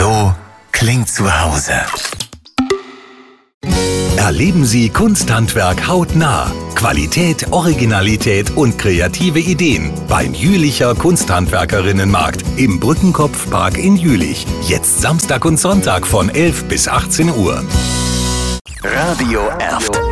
So klingt Zuhause. Erleben Sie Kunsthandwerk hautnah. Qualität, Originalität und kreative Ideen beim Jülicher Kunsthandwerkerinnenmarkt im Brückenkopfpark in Jülich. Jetzt Samstag und Sonntag von 11 bis 18 Uhr. Radio Erft.